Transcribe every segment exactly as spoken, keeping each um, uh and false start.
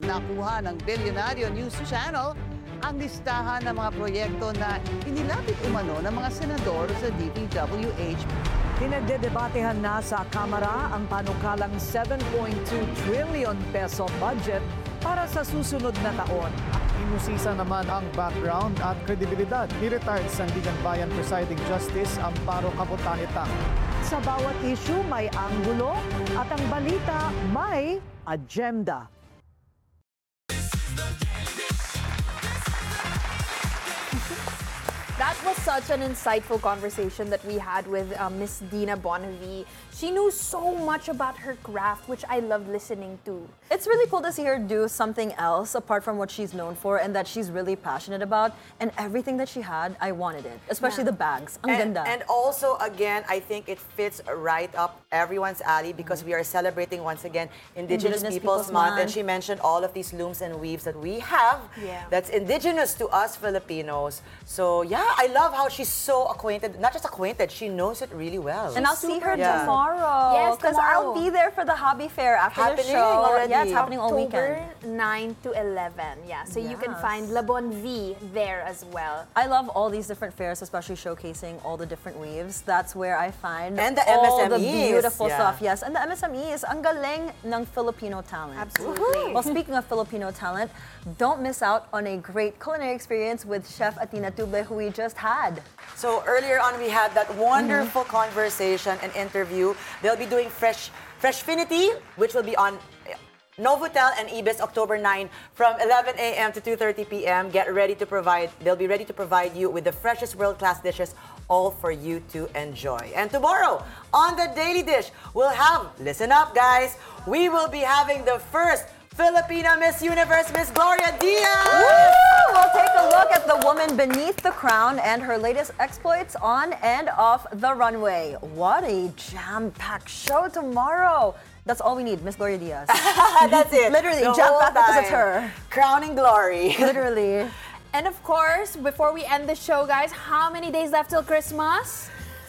nakuha ng Billionario News Channel ang listahan ng mga proyekto na inilapit umano ng mga senador sa D P W H. Pinagdedebatehan na sa Kamara ang panukalang seven point two trillion peso budget para sa susunod na taon. Inusisa naman ang background at kredibilidad ni retired Sandigan Bayan Presiding Justice Amparo Cabotaheta. Sa bawat issue may anggulo at ang balita may agenda. That was such an insightful conversation that we had with uh, Miss Dina Bonavie. She knew so much about her craft, which I love listening to. It's really cool to see her do something else apart from what she's known for and that she's really passionate about. And everything that she had, I wanted it. Especially Yeah. the bags. Ang And, ganda. and also, again, I think it fits right up everyone's alley because we are celebrating once again Indigenous, Indigenous Peoples, Peoples Month. And Month. she mentioned all of these looms and weaves that we have Yeah. that's indigenous to us Filipinos. So, yeah, I love how she's so acquainted. Not just acquainted, she knows it really well. And I'll see her Yeah. tomorrow. Yes, Because tomorrow. I'll be there for the hobby fair after Happening the show. already. Yeah, it's happening all October weekend. nine to eleven. Yeah, so you can Yes. find La Bonavie there as well. I love all these different fairs, especially showcasing all the different weaves. That's where I find And the all the M S M Es, beautiful yeah. stuff. Yes, and the M S M Es, ang galing ng Filipino talent. Absolutely. Well, speaking of Filipino talent, don't miss out on a great culinary experience with Chef Atina Tuble, who we just had. So earlier on, we had that wonderful conversation and interview. They'll be doing Fresh Freshfinity, which will be on Novotel and Ibis October ninth from eleven a m to two thirty p m Get ready to provide. They'll be ready to provide you with the freshest world-class dishes, all for you to enjoy. And tomorrow on the Daily Dish, we'll have, listen up, guys, we will be having the first Filipina Miss Universe, Miss Gloria Diaz. Woo! We'll take a look at the woman beneath the crown and her latest exploits on and off the runway. What a jam-packed show tomorrow. That's all we need, Miss Gloria Diaz. That's it. Literally, The jam-packed whole because it's time. her. Crowning glory. Literally. And of course, before we end the show, guys, how many days left till Christmas?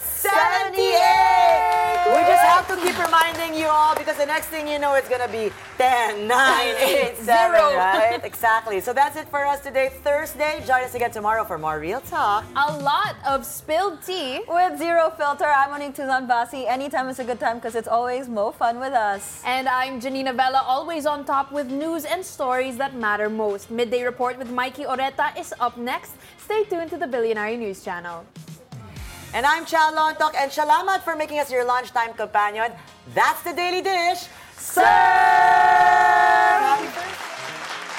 seventy-eight! We just have to keep reminding you all because the next thing you know, it's gonna be ten, nine, eight, seven, Zero. right? Exactly. So that's it for us today, Thursday. Join us again tomorrow for more Real Talk. A lot of spilled tea. With Zero Filter, I'm Monique Tuzan Basi. Anytime is a good time because it's always more fun with us. And I'm Janina Vela, always on top with news and stories that matter most. Midday Report with Mikey Oreta is up next. Stay tuned to the Billionaire News Channel. And I'm Chal Lontok, and salamat for making us your lunchtime companion. That's the Daily Dish. Sir!